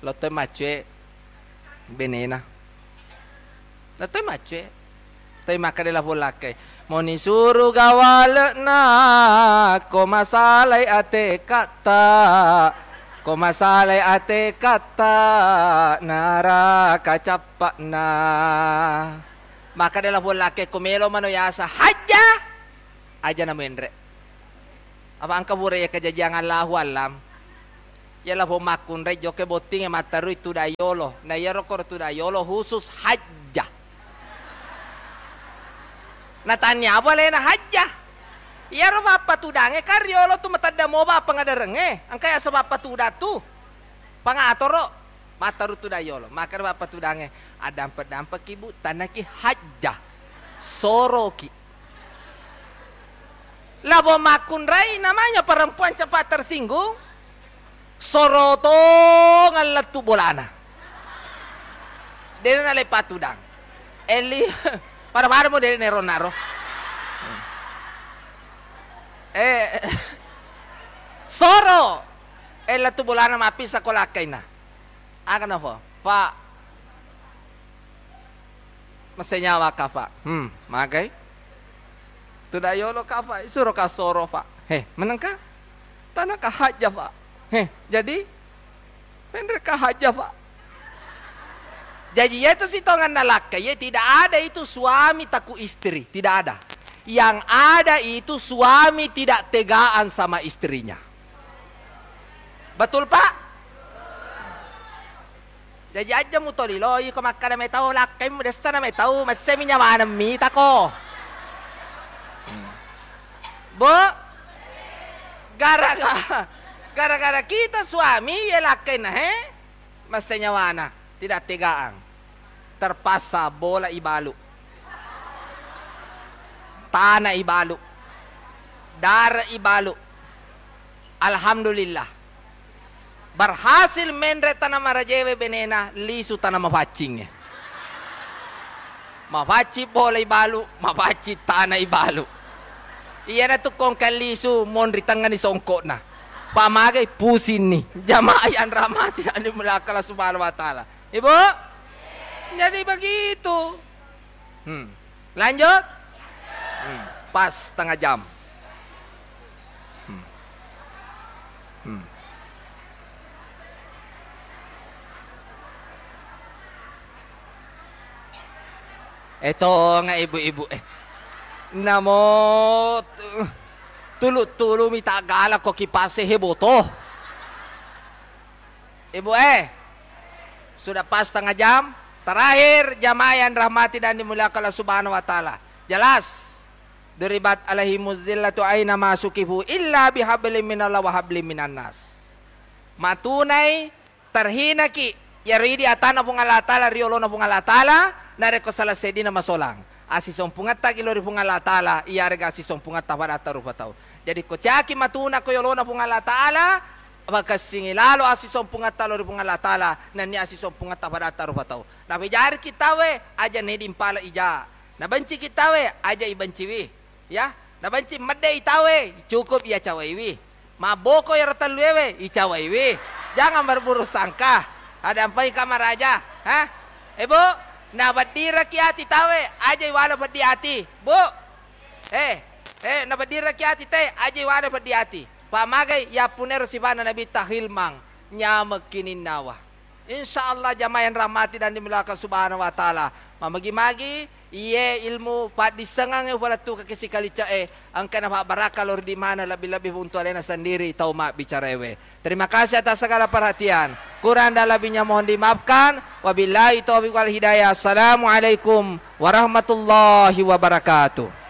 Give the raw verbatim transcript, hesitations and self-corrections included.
Lotto macue benena. Lotto macue. Tay makadela pulakai. Moni suruh gawal na ko masalay ate kata. Ko masalay ate kata nara kacapak na. Makadela pulakai kumelo manoyasa haja. Aja na mendre. Apa angka bure ya kejadian Allahu alam. Yala po makun rejo ke boting e mataru itu dayolo. Na yaro kor itu dayolo khusus hajja. Natanya apa lena hajja? Yaro bapa tudange karyolo tu matada mo ba pangadarenge. Angka ya sebab tuda tu. Pangatoro mataru tu dayolo. Makar bapa tudange adampa dampa kibu tanaki hajja. Soroki. Labo makun rai namanya perempuan cepat tersinggung. Soroto ngalat tu bolana. Dene na lepat tudang. Eli para para mo dene nero naro. Eh Soro ela tu bolana mapis sa kolakay na. Aga na po. Pa masenyawa ka pa. Hmm, magay. Tudayolo ka pa. Isuro ka soro pa. He, menang ka? Tanah ka haja pa. Heh, jadi mereka haja pak. Jadi itu si tongan nalaka, ya tidak ada itu suami taku istri, tidak ada. Yang ada itu suami tidak tegaan sama istrinya. Betul pak? Jadi aja mutolilo, iko makada may tahu lakay mo desa na may tahu, masemi niya manam mi tako. Bo, gara-gara Gara-gara kita suami ya lakai na he masenyawana tidak tegaan terpaksa bola ibalu tanah ibalu darah ibalu. Alhamdulillah berhasil menre tanah marajewe benena lisu tanah mapacingnya mapaci bola ibalu mapaci tanah ibalu iya na tukong kalisu monri tangan ni songkot na pamagay pusin ni jamaah yang ramah tidak dimulakala subhanahu wa ta'ala. Ibu jadi begitu. Hmm. Lanjut hmm. Pas setengah jam. hmm. Hmm. Ito nga ibu-ibu eh namo tulu-tulu mita galak ko kipase heboto. Ibu eh, sudah pas setengah jam. Terakhir jamaah yang rahmati dan dimuliakan Allah Subhanahu wa taala. Jelas. Deribat alaihimuz zillatu aina masukifu illa bihablim minallah wa hablim minan nas. Matunay terhina ki yaridi atana pung Allah taala riolo na pung Allah taala nareko salah sedina masolang. Asison pungatta kilori pung Allah taala iyarga asison pungatta pada tarufatau. Jadi ko caki matuna ko yolona pung Allah taala bakasingilalo asison pungatta lori pung Allah taala nani asison pungatta pada tarufatau. Na bejar kita we aja nedim pala ija. Na benci kita we aja ibenciwi. Ya, na benci made itawe cukup ia cawaiwi. Maboko ya rotalwewe icawaiwi. Jangan berburu sangka. Ada ampai kamar aja, ha? Ibu, na badira kiati tawe aja wala badiati. Bu. Eh, eh na badira kiati te aja wala badiati. Pamagay ya punero sibana nabi tahilmang nyamag kininawa. Insyaallah jamaah yang rahmati dan dimuliakan subhanahu wa taala. Mamagi-magi iye ilmu padisangang wala tu kakisikalica eh ang kana baraka lor di mana labi-labi untuk alena sendiri tau mak bicarewe. Terima kasih atas segala perhatian. Kurang dan lebihnya mohon dimaafkan. Wabillahi taufiq wal hidayah. Assalamualaikum warahmatullahi wabarakatuh.